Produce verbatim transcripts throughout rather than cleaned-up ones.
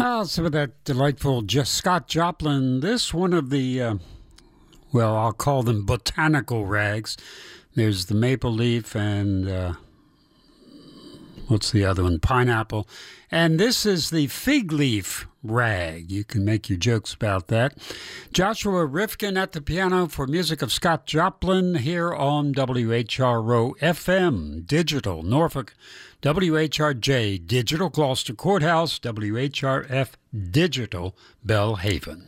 Oh, some of that delightful just Scott Joplin. This one of the, uh, well, I'll call them botanical rags. There's the maple leaf and uh, what's the other one? Pineapple. And this is the fig leaf rag. You can make your jokes about that. Joshua Rifkin at the piano for music of Scott Joplin here on W H R O F M, Digital, Norfolk, W H R J, Digital, Gloucester Courthouse, W H R F, Digital, Belhaven.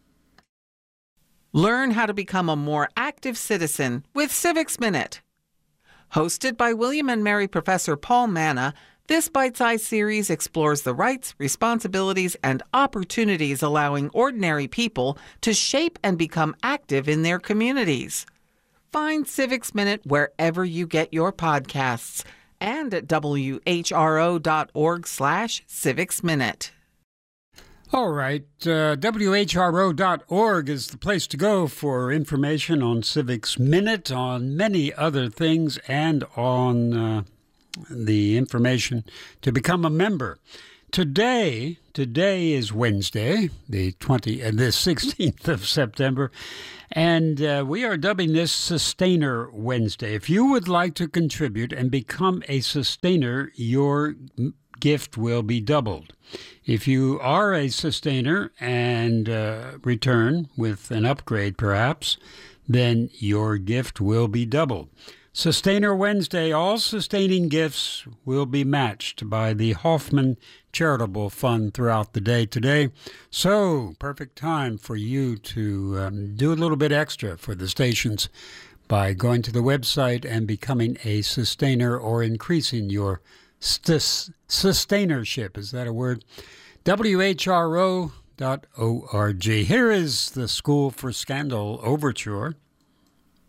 Learn how to become a more active citizen with Civics Minute. Hosted by William and Mary Professor Paul Manna, this bite-sized series explores the rights, responsibilities, and opportunities allowing ordinary people to shape and become active in their communities. Find Civics Minute wherever you get your podcasts and at W H R O dot org slash Civics Minute. All right, uh, W H R O dot org is the place to go for information on Civics Minute, on many other things, and on uh, the information to become a member. Today, today is Wednesday, the twenty, uh, the sixteenth of September, and uh, we are dubbing this Sustainer Wednesday. If you would like to contribute and become a sustainer, your gift will be doubled. If you are a sustainer and uh, return with an upgrade perhaps, then your gift will be doubled. Sustainer Wednesday, all sustaining gifts will be matched by the Hoffman Charitable Fund throughout the day today. So, perfect time for you to um, do a little bit extra for the stations by going to the website and becoming a sustainer or increasing your st- sustainership. Is that a word? W H R O dot org. Here is the School for Scandal Overture.